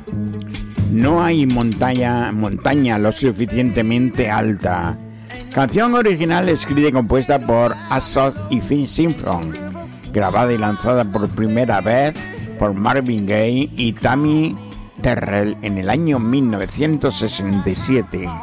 No hay montaña lo suficientemente alta. Canción original escrita y compuesta por Assos y Phil Simson, grabada y lanzada por primera vez por Marvin Gaye y Tammy Terrell en el año 1967.